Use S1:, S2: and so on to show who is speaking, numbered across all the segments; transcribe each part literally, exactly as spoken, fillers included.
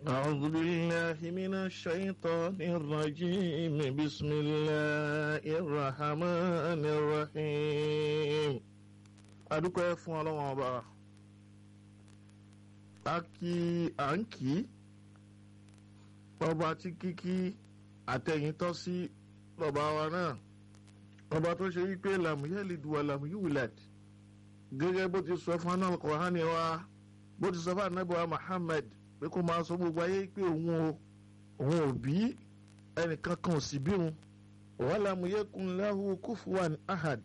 S1: أعوذ بالله من الشيطان الرجيم بسم الله الرحمن الرحيم. adúpẹ́ fún Ọlọ́run ọba a kí à ń kí ọba tí kíkí àtẹ̀yìn tọ́ sí lọ́ba wa náà, ọba tó ṣe wípé lam yalid wa lam yulad, gẹ́gẹ́ bó ti sọ fún Al-Qur'ani wa, bó ti sọ fún Ànábì wa Muhammad pé kó máa sọ gbogbo ayé pé òun o òun ò bí ẹnìkan kan ò sì bí òun. wa lam yakun lahu kufuwan ahad.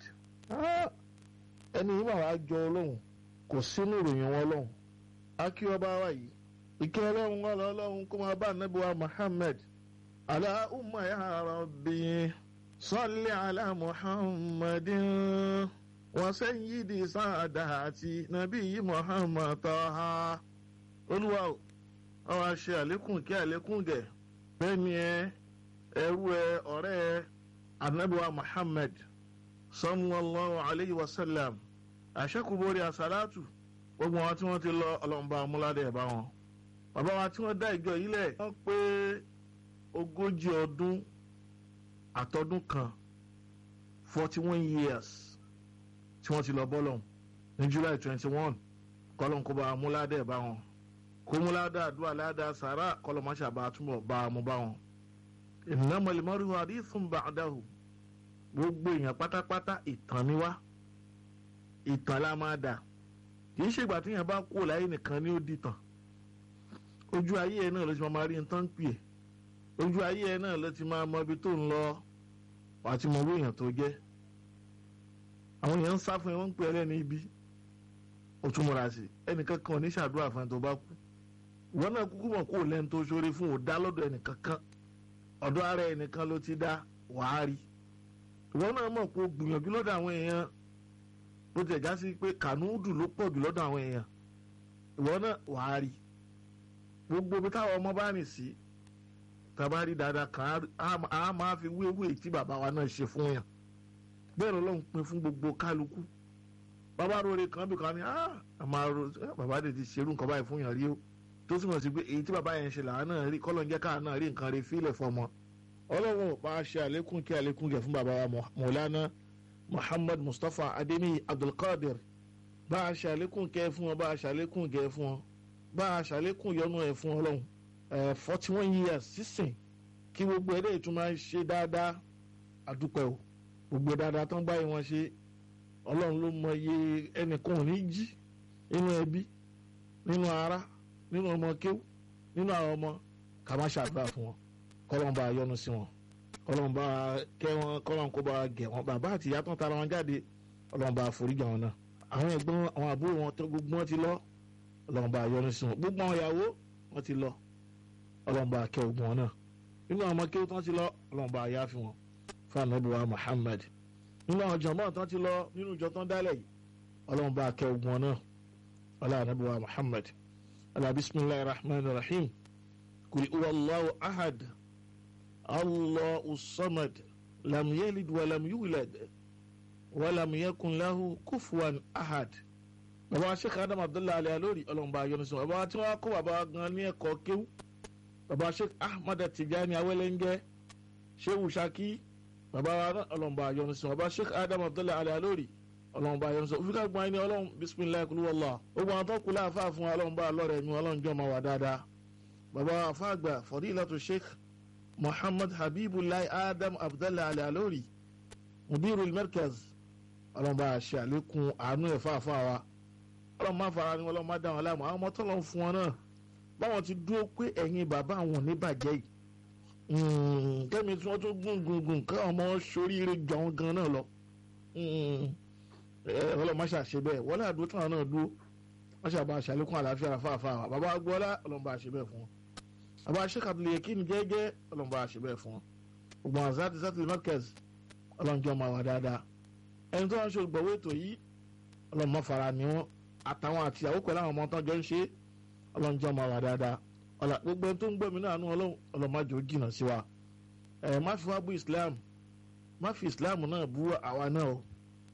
S1: ẹni yìí máa wá jọ Ọlọ́run, kò sínú ìròyìn wọn Ọlọ́run. a kí ọba wa yìí ìkẹ́ Ọlọ́run wà lọ́lọ́run kó máa bá Ànábì wa Muhammad. Allahumma ya rabbi salli ala Muhammadin wa sayyidi saadati nabiyyi Muhammad taha. Olúwa o, ọ wá ṣe àlékún kí àlékún gẹ̀ bẹ́ẹ̀ni ẹ ẹrú ẹ ọ̀rẹ́ ẹ Ànábì wa Muhammad sallallahu alayhi wa sallam, àṣẹkùbọ̀rì àsálàtù gbogbo wọn tí wọ́n ti lọ ọlọ́mọba amúládé ẹ̀ bá wọn. bàbá wa tí wọ́n dá ìjọ yìí lẹ̀ wọ́n pé ogójì ọdún àtọdún kan forty one years tí wọ́n ti lọ bọ́lọ̀ ní July twenty one kọ́lọ́nkọ́ba amúládé ẹ̀ bá wọn. kó múládà àdúrà ládà sàrà kọlọmọṣà bá túnbọ̀ bá a mú bá wọn. innamal mar'u hadithun ba'dahu, gbogbo èèyàn pátápátá ìtàn ni wá, ìtàn la máa dà. kì í ṣègbà tí èèyàn bá kú láyé nìkan ni ó dìtàn. ojú ayé ẹ náà ló ti máa rí nǹkan pè é, ojú ayé ẹ náà ló ti máa mọ ibi tó ń lọ wàá ti mọ owó èèyàn tó jẹ́. àwọn èèyàn ń sá fún ẹ, wọ́n ń pè ẹ́ lẹ́nu ibi, ó tún múra sí ẹnìkan kan ò ní ṣàdúrà fún ẹ tó bá kú. ìwọ náà kúkú mọ̀ kó o lẹ́nu tó ṣoore fún òdá lọ́dọ̀ ẹnìkan kan, ọ̀dọ̀ ara ẹnìkan ló ti dá wàá rí. ìwọ náà mọ̀ pé o gbìyànjú lọ́dọ̀ àwọn èèyàn, bó ti ẹ̀já sí pé kànúdù ló pọ̀ jù lọ́dọ̀ àwọn èèyàn, ìwọ náà wàá rí. gbogbo ibi táwọn ọmọ bá rìn sí tàbá rí dáadáa kan á máa fi wéwé tí bàbá wa náà ṣe fún yàn. bẹ́ẹ̀ lọ́lọ́run pín fún gbogbo kálukú. bàbá rore kan bí kan ní bàbá dè ti ṣerú nǹkan báyìí fún yàn rí o, tó sì mọ̀ sí pé èyí tí bàbá yẹn ṣe làwọn náà rí, kọ́lọ́ ń jẹ́ káà náà rí nǹkan rí fílẹ̀ fọmọ. ọlọ́run bá a ṣe àlékún kí àlékún gẹ̀ fún bàbá wa Maulana Muhammad Mustapha Adeniyi Abdulkadir. bá a ṣe àlékún kẹ́ fún wọn, bá a ṣe àlékún gẹ̀ fún wọn, bá a ṣe àlékún yọ́nú ẹ̀ fún Ọlọ́run. forty one years sísìn kí gbogbo ẹ̀dẹ́ ìtún máa ṣe dáadáa, àdúpẹ́ o. gbogbo dáadáa tán báyìí wọn ṣe, Ọlọ́run ló mọ iye ẹnìkan ò ní jí nínú ẹbí, nínú ará, nínú ọmọ kéwú, nínú àwọn ọmọ ká má ṣàdúrà fún wọn. kọ́lọ́n bá yọ́nú sí wọn, kọ́lọ́n bá kẹ́ wọn, kọ́lọ́n kó bá gẹ̀ wọn. bàbá àti ìyá tán tara wọn jáde, Ọlọ́run bá foríjì wọn náà. àwọn ẹ̀gbọ́n àwọn àbúrò wọn tó gbogbo wọn ti lọ, Ọlọ́run bá yọ́nú sí wọn. gbogbo àwọn ìyàwó wọn ti lọ, Ọlọ́run bá kẹ́ ogun wọn náà. nínú àwọn ọmọ kéwú tán ti lọ, Ọlọ́run bá yá fi wọn fún Ànábì wa Muhammad. nínú àwọn jàmáà tán ti lọ nínú ìjọ tán dálẹ̀ yìí, Ọlọ́run bá kẹ́ ogun wọn náà ọlá Ànábì wa Muhammad. ala bismillahir rahmanir rahim. kul huwa Allahu ahad Allahu samad lam yalid wa lam yulad wa lam yakun lahu kufuwan ahad. bàbá Sheikh Adam Abdullahi Al-Alori, Ọlọ́run bá yọ́nú sí wọn. bàbá tí wọ́n kó bàbá gan ní ẹ̀kọ́ kéwú, bàbá Sheikh Ahmad Tijani Awẹ́lẹ́ngẹ́, Shehu Shaki, bàbá wa náà Ọlọ́run bá yọ́nú sí wọn. bàbá Sheikh Adam Abdullahi Al-Alori, Ọlọ́run bá yọ́nú sí wọn. òfin ká gbọ́n ẹni Ọlọ́run bisimilayi kulu wàllá. gbogbo àwọn tó kú láàfáà fún Ọlọ́run bá lọ́rẹ̀ mi, Ọlọ́run jọ máa wà dáadáa. bàbá afáàgbà Fadilatu Sheikh Muhammad Habibullahi Adam Abdullahi Al-Alori, Mudirul Markaz, Ọlọ́run bá ṣe àlékún àánú ẹ̀ fáfáà wa. Ọlọ́run má fara ni Ọlọ́run má dá wọn láàmú. àwọn ọmọ tó lọ fún wọn náà báwọn ti dúró pé ẹ̀yin bàbá àwọn ò ní bàjẹ́ yìí, kẹ́mi tí wọ́n tún gùngùngùn ká ọmọ soríire jọ wọn gan náà lọ. Ọlọ́run má ṣàṣe bẹ́ẹ̀, wọ́n láàdúró tí wọn náà dúró, wọ́n ṣàbá ṣàlékún àlàáfíà fáfáà wa. bàbá agbọ́lá, Ọlọ́run bá ṣe bẹ́ẹ̀ fún wọn. bàbá Sheikh Abdul Yakin gẹ́gẹ́, Ọlọ́run bá ṣe bẹ́ẹ̀ fún wọn. gbogbo àwọn zati zati Markaz, Ọlọ́run jọ máa wà dáadáa. ẹni tó wọn ṣe olùgbọ̀wé ètò yìí, Ọlọ́run má fara ni wọn àtàwọn àtìyàwó pẹ̀lú àwọn ọmọ tán jọ ń ṣe, Ọlọ́run jọ máa wà dáadáa. ọ̀là gbogbo ẹni tó ń gbẹ̀mí náà nú Ọlọ́run, Ọlọ́run má jò jìnnà sí wa. ẹ má fi wá bú Islam, má fi Islam náà bú àwa náà o.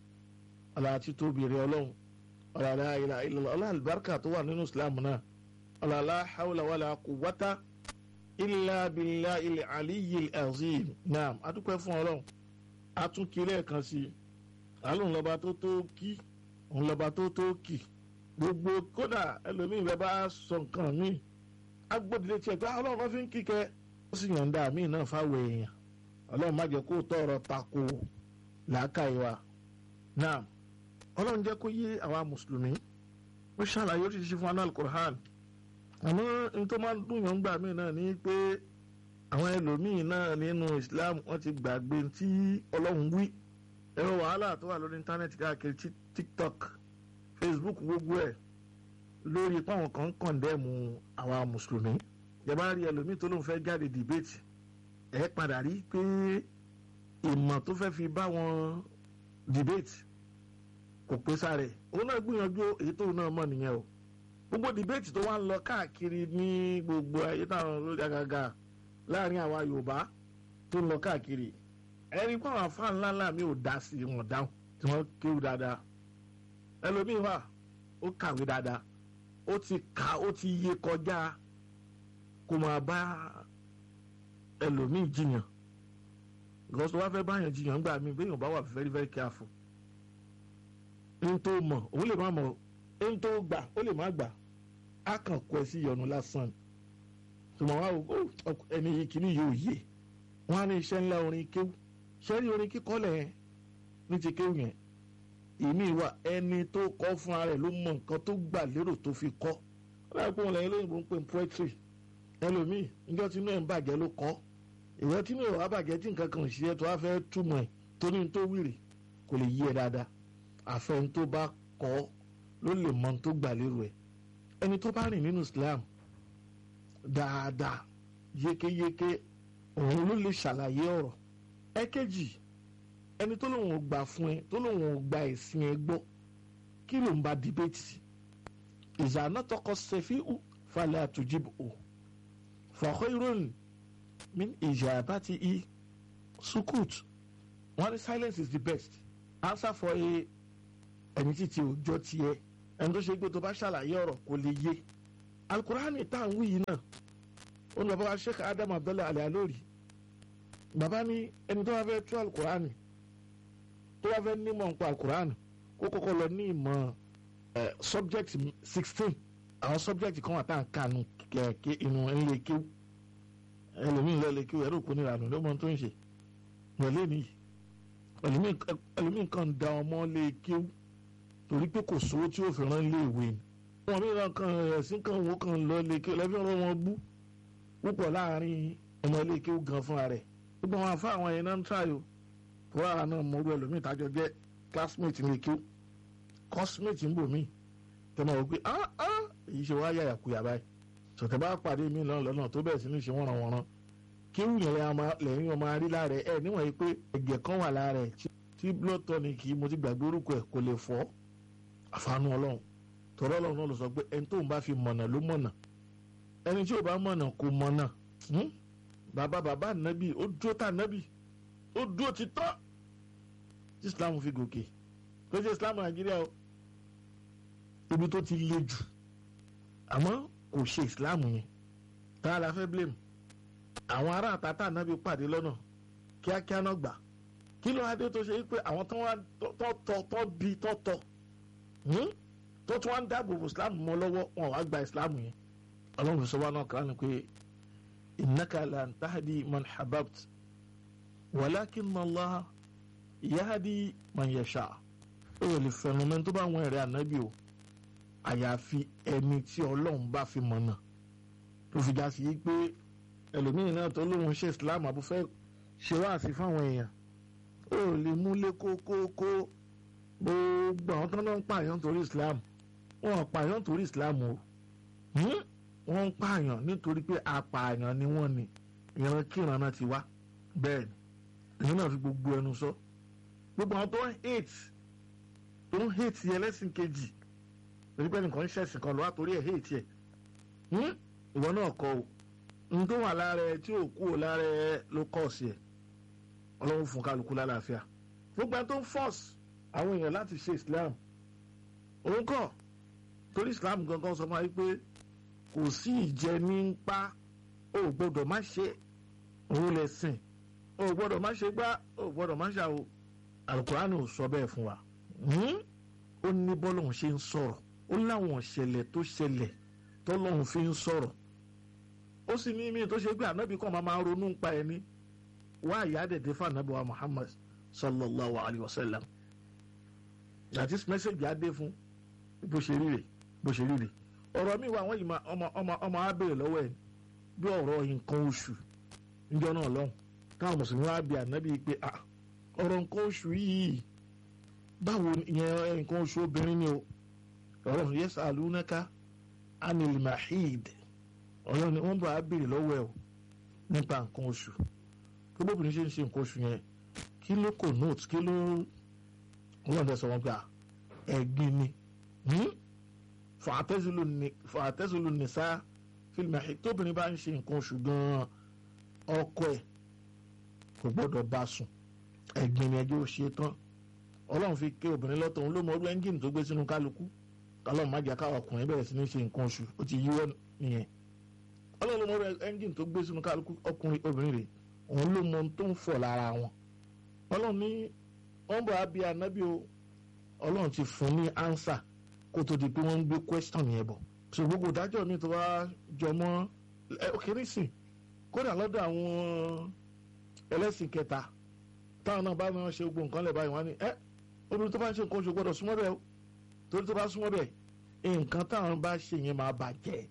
S1: ọ̀là àti tóbi rẹ Ọlọ́run, ọ̀là la ilaha illallah, ọ̀là àlùbáríkà tó wà nínú Islam náà la hawla wala quwwata illa billahil aliyyil azim. Naam, adúpẹ́ fún Ọlọ́run atúnkí lẹ́ẹ̀kan sí i àlóhùn lọ́ba tó tó kí òun lọ́ba tó tó kì gbogbo kódà ẹlòmíì bẹ́ẹ̀ bá sọ nǹkan míì agbódìlé tiẹ̀ pé Ọlọ́run bá fi ń kíkẹ́ ó sì yọ̀ǹda míì náà fáwọn èèyàn Ọlọ́run má jẹ́ kó tọrọ tako làákàyè wa. Naam, Ọlọ́run jẹ́ kó yé àwa mùsùlùmí ó ṣàlàyé ó ti ṣe fún anal Qur'an àmọ́ n tó máa ń dùn yàn gbà mí náà ni pé àwọn ẹlòmíì náà nínú Islam wọ́n ti gbàgbé tí Ọlọ́run wí. Ẹ̀rọ wàhálà tó wà lórí íńtánẹ́ẹ̀tì káàkiri TikTok, Facebook gbogbo ẹ̀ lórí páwọn kan ń kọ̀ndẹ́mù àwa mùsùlùmí. Ìjọba rí ẹlòmíì tó lóun fẹ́ jáde dìbẹ́tì ẹ̀ padà rí pé ìmọ̀ tó fẹ́ fi bá wọn dìbẹ́tì kò pé sáré òun náà gbìyànjú èyí tóun náà mọ̀ nìyẹn o. Gbogbo dìbẹ́tì tó wá ń lọ káàkiri ní gbogbo ayé táwọn lórí àgàgà láàrin àwa Yorùbá tó ń lọ káàkiri ẹni pé àwọn afá ńlá ńlá mi ò dá sí wọn dáhùn tí wọ́n kéwù dáadáa. Ẹlòmíì wà ó kàwé dáadáa ó ti kà ó ti yé kọjá kó máa bá ẹlòmíì jiyàn because tó wá fẹ́ báyàn jiyàn gbà mí béèyàn bá wà very very careful. n tó mọ̀ òun lè má mọ̀ n tó gbà ó lè má gbà á kàn kọ ẹ sí ìyọnu lásán ṣùgbọ́n wá o ẹni yìí kìíní yóò yé wọn á ní iṣẹ́ ńlá orin kéwù ṣẹ́rí orin kíkọ́ lẹ̀ yẹn ní ti kéwù yẹn ìmí wa ẹni tó kọ́ fún ara rẹ̀ ló mọ nǹkan tó gbà lérò tó fi kọ́ láìpẹ́ wọn lẹ́yìn lóyìnbó ń pè ní poetry ẹlòmíì níjọ́ tí inú ẹ̀ ń bàjẹ́ ló kọ́ ìwé tí inú ẹ̀ wá bàjẹ́ tí nǹkan kan ò ṣiṣẹ́ tó wá fẹ́ túmọ̀ ẹ̀ tó ní tó wìrì kò lè yí ẹ dáadáa àfẹn tó bá kọ́ ló lè mọ tó gbà lérò ẹ̀ ẹni tó bá rìn nínú Islam dáadáa yékéyéké òun ló lè ṣàlàyé ọ̀rọ̀. Ẹ̀kejì ẹni tó lóun ò gbà fún ẹ tó lóun ò gba ẹ̀sìn ẹ gbọ́ kí ló ń bá dìbẹ́tì ìzànà tọkọ sẹfí ù falẹ̀ àtújìbò ò fọ̀kọ́ ìròyìn min ìjàmbá ti i sukut wọn ní silence is the best answer for a ẹni títí òjò tiẹ̀ ẹni tó ṣe pé tó bá ṣàlàyé ọ̀rọ̀ kò lè yé. Alukurani tá à ń wí yìí náà ó ní bàbá wa Sheikh Adam Abdullahi Al-Alori bàbá ní ẹni tó bá fẹ́ tú Alukurani tó bá fẹ́ nímọ̀ nípa Alukurani kó kọ́kọ́ lọ ní ìmọ̀ subject sixteen àwọn subject kan wà tá à ń kànú kẹ̀kẹ́ inú ilé kéwù ẹlòmíì lọ lè kéwù ẹ̀rọ òkú nìranù ló mọ tó ń ṣe wọlé nìyí ẹlòmíì kan da ọmọ lè kéwù torí pé kò sówó tí ó fi rán lé ìwé ni wọn mìíràn kan ẹ̀sìn kan wò kan lọ lè kéwù lẹ́fí ọ̀rọ̀ wọn bú púpọ̀ láàrin ọmọ ilé kéwù gan fúnra rẹ̀ gbogbo àwọn afá àwọn yẹn náà ń ṣàyò fúra náà mọ̀rú ẹlòmíì tájọ jẹ́ classmate ní kéwù cosmate ń bò mí tẹmọ wò pé ah ah èyí ṣe wá yàyà kuyà báyìí sọtẹ bá pàdé mi lọ́nà lọ́nà tó bẹ̀rẹ̀ sí ní ṣe wọ́n wọ́n kéwù yẹn lẹ́yìn ọmọ arí lára ẹ̀ níwọ̀n yìí pé ẹ̀jẹ̀ kan wà lára ẹ̀ tí blood tonic mo ti gbàgbé orúkọ ẹ̀ kò lè fọ́ àfààní ọlọ́run tọ́lọ́ ọlọ́run náà ló sọ pé ẹni tó ń bá fi mọ̀nà ló mọ̀nà ẹni tí ò bá mọ̀nà kò mọ̀nà bàbá bàbá nàbì ó dúró tà nàbì ó dúró ti tọ́ tí Islam fi gòkè tó ṣe Islam Nàìjíríà o ibi tó ti le jù àmọ́ kò ṣe Islam yẹn tá a la fẹ́ blame àwọn ará àtàtà nàbì pàdé lọ́nà kíákíá náà gbà kí ló adé tó ṣe pé àwọn tó wá tọ́ tọ́ tọ́ bí tọ́ tọ́ tó tún wá ń dáàbò bò Islam mọ́ lọ́wọ́ wọn wá gba Islam yẹn ọlọ́run sọ wá náà kàn án pé innaka lan tahdi man hababt walakinna Allah yahdi man yasha ó lè fẹnu mẹ́ni tó bá wọn ẹ̀rẹ́ ànábì o àyàfi ẹni tí ọlọ́run bá fi mọ̀nà tó fi já sí yí pé ẹlòmíín náà tó lóun ṣe Islam àbúfẹ́ ṣe wá sí fáwọn èèyàn ó lè múlé kókókó gbogbo àwọn tó ń pààyàn torí Islam wọn pààyàn torí Islam o wọ́n ń pààyàn nítorí pé apààyàn ni wọ́n ni ìran kíran náà ti wá bẹ́ẹ̀ ni èyí náà fi gbogbo ẹnu sọ gbogbo àwọn tó ń hate tó ń hate yẹ lẹ́sìn kejì torí pé nǹkan ń ṣẹ̀sìn kan lọ́wọ́ torí ẹ̀ hate yẹ ìwọ náà kọ o n tó wà lára ẹ tí ò kú ò lára ẹ ló kọ̀ sí ẹ ọlọ́run fún kálukú lálàáfíà gbogbo ẹni tó ń force àwọn èèyàn láti ṣe Islam òun kọ́ torí Islam gangan sọ máa yí pé kò sí ìjẹ ní pa ó gbọ́dọ̀ má ṣe òun lè sìn ó gbọ́dọ̀ má ṣe gbá ó gbọ́dọ̀ má ṣàwò Al-Qur'an ò sọ bẹ́ẹ̀ fún wa ó ní bọ́lọ́hún ṣe ń sọ̀rọ̀ ó láwọn ìṣẹ̀lẹ̀ tó ṣẹlẹ̀ tọ́lọ́hún fi ń sọ̀rọ̀ ó sì ní mí tó ṣe pé ànábì kan máa máa ronú pa ẹni wá ìyá dẹ̀dẹ̀ fún ànábì wa Muhammad sallallahu alayhi wa sallam that is message adé fún bó ṣe rí rè bó ṣe rí rè ọ̀rọ̀ mi wà wọ́n yìí ọmọ ọmọ ọmọ á béèrè lọ́wọ́ ẹ̀ bí ọ̀rọ̀ nǹkan oṣù níjọ́ náà lọ́hùn káwọn mùsùlùmí wá bí ànábì pé ọ̀rọ̀ nǹkan oṣù yìí báwo ìyẹn nǹkan oṣù obìnrin ni o ọ̀rọ̀ yasalunaka anil mahid ọ̀rọ̀ ni wọ́n bá a béèrè lọ́wọ́ ẹ̀ o nípa nǹkan oṣù kí bóbìnrin ṣe ń ṣe nǹkan oṣù yẹn kí ló kò note kí ló wọ́n dẹ̀ sọ wọn pé ẹ̀gbin ni fàtẹ́sílù nìsá fil mahid tóbìnrin bá ń ṣe nǹkan oṣù gan-an ọkọ ẹ̀ kò gbọ́dọ̀ bá sùn ẹ̀gbin ni ẹjọ́ ṣe tán ọlọ́run fi ké obìnrin lọ́tọ̀ òun ló mọ ọdún ẹ́ńgìnì tó gbé sínú kálukú ọlọ́run má jẹ́ káwọn ọkùnrin bẹ̀rẹ̀ sí ní ṣe nǹkan oṣù ó ti yíwọ́ nìyẹn ọlọ́run ló mọ ọdún ẹ́ńgìnì tó gbé sínú kálukú ọkùnrin obìnrin rẹ̀ òun ló mọ ohun tó ń fọ̀ lára wọn ọlọ́run ní wọ́n bọ̀ abí anábì o ọlọ́run ti fún ní ánsà kó tó di pé wọ́n ń gbé question yẹn bọ̀ so gbogbo ìdájọ́ mi tó wá jọmọ́ òkèrè sìn kódà lọ́dọ̀ àwọn ẹlẹ́sìn kẹta táwọn náà bá náà ṣe gbogbo nǹkan lẹ̀ báyìí wọ́n á ní ẹ́ obìnrin tó bá ń ṣe nǹkan oṣù gbọ́dọ̀ súnmọ́ bẹ́ẹ̀ o torí tó bá súnmọ́ bẹ́ẹ̀ nǹkan táwọn bá ṣe yẹn máa bàjẹ́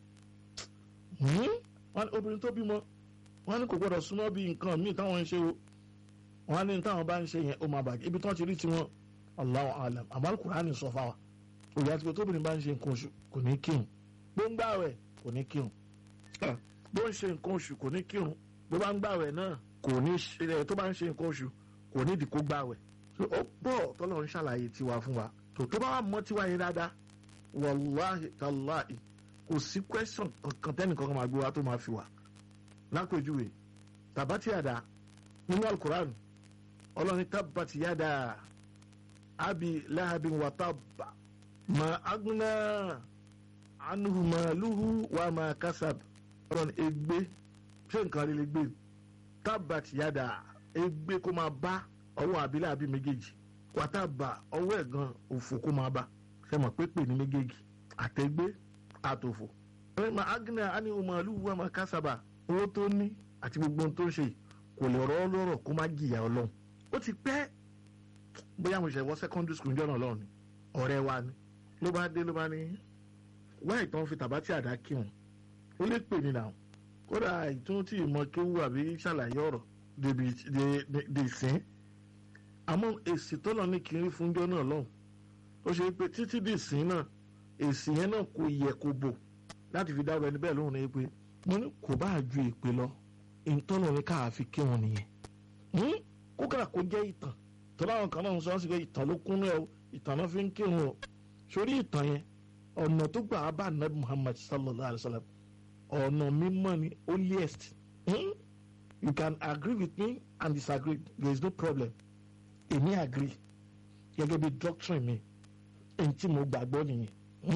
S1: obìnrin tó bímọ wọ́n ní kò gbọ́dọ̀ súnmọ́ bí nǹkan míì táwọn ń ṣe o wọ́n á ní táwọn bá ń ṣe yẹn ó máa bàjẹ́ ibi tí wọ́n ti rí tiwọn Allahu alam àmọ́ Al-Qur'ani sọ fáwa òye àti pé tóbìnrin bá ń ṣe nǹkan oṣù kò ní kírun bó ń gbààwẹ̀ kò ní kírun bó ń ṣe nǹkan oṣù kò ní kírun bó bá ń gbààwẹ̀ náà kò ní ṣe tó bá ń ṣe nǹkan oṣù kò ní ìdí kó gbààwẹ̀ ó pọ̀ tọ́lọ́ ń ṣàlàyé tiwa fún wa tó tó bá wà mọ́ tiwa yẹn dáadáa wàláhì tàláhì kò sí question kankan tẹ́nìkan kan máa gbé wa tó máa fi wà lápèjúwe tàbátì àdá nínú Al-Qur'an ọlọ́ni tábàtì yàdá abi lahabin wa tabba ma agna anhu maluhu wa ma kasab ọlọ́ni ègbé ṣé nǹkan rí lè gbé tábàtì yàdá ègbé kó máa bá ọwọ́ abilá àbí méjèèjì wàtàbà ọwọ́ ẹ̀gàn òfò kó máa bá ṣe mọ̀ pé pè ní méjèèjì àtẹ̀gbé àtòfò. ma agna anhu maluhu wa ma kasaba owó tó ní àti gbogbo ohun tó ń ṣe kò lè rọ́ lọ́rọ̀ kó má jìyà ọlọ́run ó ti pẹ́ bóyá mo ṣe wọ secondary school jọ́nà ọlọ́run ni ọ̀rẹ́ wa ni ló bá dé ló bá ní wá ìtàn fi tàbátì àdá kírun ó lè pè mí náà kódà ìtún tí ìmọ̀ kéwú àbí ṣàlàyé ọ̀rọ̀ débi dé sìn àmọ́ èsì tó lọ ní kiri fún jọ́nà ọlọ́run ó ṣe pé títí dì sìn náà èsì yẹn náà kò yẹ kó bò láti fi dábọ̀ ẹni bẹ́ẹ̀ lóhùn ní pé mo ní kò bá ju ìpè lọ ìtọ́nà ní káà fi kí wọn nìyẹn kó kàrà kó jẹ́ ìtàn tó láwọn kan náà ń sọ ọ́ sí pé ìtàn ló kún náà o ìtàn náà fi ń kírun o sórí ìtàn yẹn ọ̀nà tó gbà á bá Nabi Muhammad sallallahu alayhi wa sallam ọ̀nà mímọ́ ni holiest you can agree with me and disagree there is no problem èmi agree gẹ́gẹ́ bí doctrine mi èyí tí mo gbàgbọ́ nìyẹn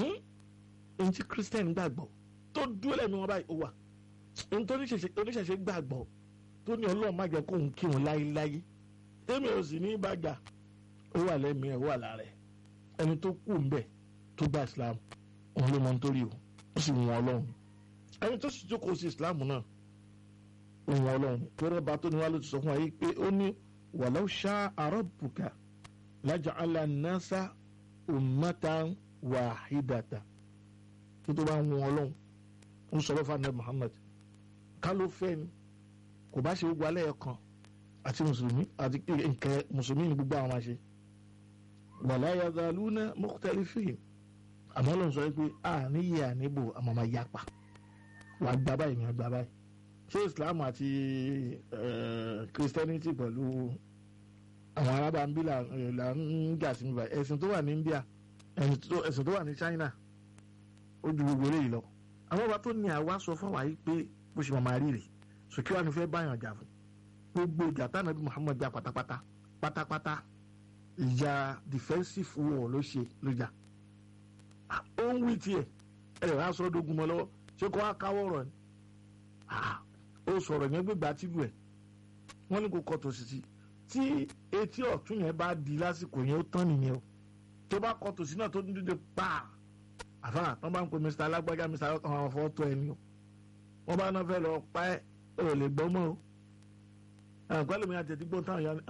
S1: èyí tí Christian gbàgbọ́ tó dúró lẹ́nu wọn báyìí ó wà èyí tó oníṣẹ̀ṣẹ̀ gbàgbọ́ tó ní Ọlọ́run má jẹ́ kóun kírun láyéláyé èmi ò sì ní bàjá ó wà lẹ́mìí ẹ̀ ó wà lára ẹ̀ ẹni tó kù ń bẹ̀ tó gba Islam òun ló mọ nítorí o ó sì wọn Ọlọ́run ẹni tó sì jókòó sí Islam náà ó wọn Ọlọ́run tó rọ́ba tó ní wá ló ti sọ fún wa yìí pé ó ní walau sha'a rabbuka laja'ala an-nasa ummatan wahidatan tó tó bá ń wọn Ọlọ́run ń sọ̀rọ̀ fún anabi Muhammad ká ló fẹ́ ni kò bá ṣe gbogbo alẹ́ yẹn kan àti mùsùlùmí àti nǹkan mùsùlùmí ní gbogbo àwọn àṣẹ wala yazaluna mukhtalifin àmọ́ ló ń sọ pé a níyì àníbò àmọ́ máa yapa wàá gba báyìí ní àgbà báyìí ṣé Islam àti Christianity pẹ̀lú àwọn arábàmbí là ń jà sí mi báyìí ẹ̀sìn tó wà ní India ẹ̀sìn tó wà ní China ó ju gbogbo eléyìí lọ àwọn ọba tó ní àwa sọ fún wa yìí pé bó ṣe máa rí rè sókè wà ní fẹ́ báyàn jà fún gbogbo ìjà tánàbí Muhammad jà pátápátá pátápátá ìjà defensive war ló ṣe ló jà ó ń wí tiẹ̀ ẹ̀ rà sọ́ dógun mọ́ lọ́wọ́ ṣé kó wá káwọ́ rọ̀ ni ó sọ̀rọ̀ yẹn gbégbá tìlú ẹ̀ wọ́n ní kó kọ́ tòsí sí tí etí ọ̀tún yẹn bá di lásìkò yẹn ó tán nìyẹn o tó bá kọ́ tòsí náà tó dídé pa àfáà tó bá ń pe mr alágbájá mr alágbájá àwọn afọwọ́tọ́ ẹni o wọ́n bá náà fẹ́ lọ pa ẹ́ ò lè gbọ́ mọ́ o àgbà lómi àtẹ̀dígbò táwọn ya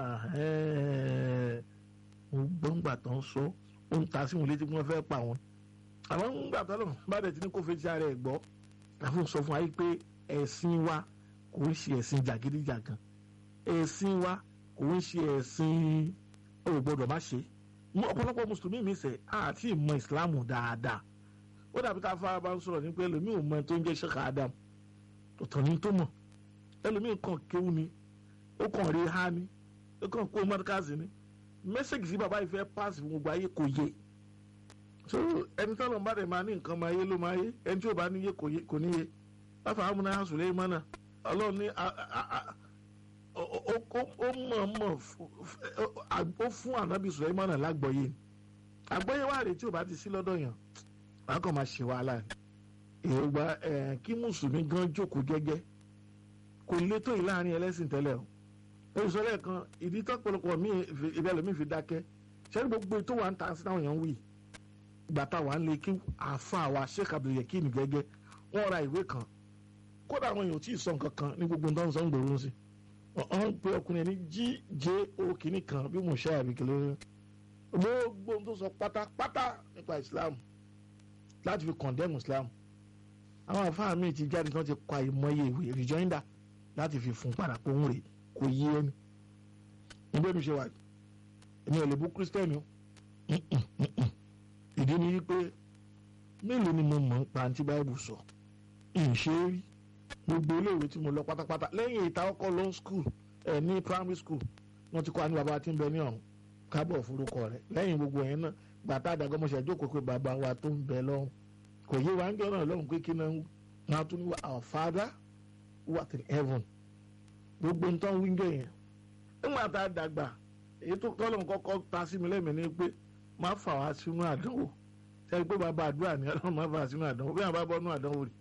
S1: mo gbọ́ ńgbà tó ń sọ ó ń ta sí wọn létí wọ́n fẹ́ pa wọn àwọn ńgbà tó lọ́wọ́ bá dẹ̀ ti ní kó fetí ara ẹ̀ gbọ́ àfún sọ fún wa yìí pé ẹ̀sìn wa kò ń ṣe ẹ̀sìn jàgídíjàgan ẹ̀sìn wa kò ń ṣe ẹ̀sìn ò gbọ́dọ̀ má ṣe ọ̀pọ̀lọpọ̀ mùsùlùmí mi sẹ̀ àti ìmọ̀ ìsìláàmù dáadáa ó dàbí tá a fara bá ń sọ̀rọ̀ ní pé ẹlòmíì ò mọ tó ń jẹ́ Sheikh Adam ọ̀tọ̀ ní tó mọ̀ ẹlòmíì kàn kéwù ni ó kàn rí ha ni ó kàn kó mọ́tíkàsì ni mẹ́sẹ̀gì sí bàbá ìfẹ́ páàsì fún gbogbo ayé kò yé so ẹni tó lọ́n bá dẹ̀ máa ní nǹkan máa yé ló máa yé ẹni tí ò bá níyé kò níyé báfa amúná hasùlẹ̀ yìí mọ́nà ọlọ́run ní ó mọ̀ mọ̀ ó fún ànábì Sùlẹ́mánà lágbọ̀ọ́yé àgbọ̀ọ́yé wà rèé tí ò bá ti sí lọ́dọ̀ yàn wàá kàn máa ṣe wàhálà èrògbà kí mùsùlùmí gan jókòó gẹ́gẹ́ kò lè tó yìí láàrin ẹlẹ́sìn tẹ́lẹ̀ o olùsọ̀lẹ̀ kan ìdí tọ́pọ̀lọpọ̀ mi ìbẹ̀lẹ̀ mi fi dákẹ́ ṣẹ́ni gbogbo tó wà ń ta sí táwọn èèyàn ń wí ìgbà táwa ń lè kí àáfàá wa Sheikh Abdul Yakin gẹ́gẹ́ wọ́n ra ìwé kan kódà àwọn èèyàn ò tí ì sọ nǹkan kan ní gbogbo nǹkan sọ ń gbòòrò sí wọ́n pe ọkùnrin ní jí jẹ́ o kìíní kan bí mo ṣe àbí kìlọ́ gbogbo tó sọ pátápátá nípa Islam láti fi condemn Islam àwọn àfáà míì ti jáde tán ti kọ àìmọye ìwé rejoinder láti fi fún padà pé òun rè kò yé ẹni nígbà mi ṣe wà èmi ò lè bú kírísítẹ́nì o ìdí ni wípé mélòó ni mo mọ̀ ń pa àǹtí báìbù sọ ìṣe rí gbogbo iléèwé tí mo lọ pátápátá lẹ́yìn ìta ọkọ̀ lọ school ẹ̀ ní primary school wọ́n ti kọ́ àní bàbá tí ń bẹ ní ọ̀hún kábọ̀ forúkọ rẹ̀ lẹ́yìn gbogbo yẹn náà gbàtà àdàgọ́mọṣẹ́ jókòó pé bàbá wa tó ń bẹ lọ́hùn kò yé wa ń jọ náà lọ́hùn pé kí náà tún ní our father who art in heaven gbogbo nǹkan wíńgẹ yẹn nígbà tá a dàgbà èyí tó tọ́lọ̀ kọ́kọ́ ta sí mi lẹ́mìí ni pé má fà wá sínú àdánwò sẹ́yìn pé bàbá àdúrà ni ọlọ́run má fà wá sínú àdánwò bí wọ́n bá bọ́ nínú àdánwò rẹ̀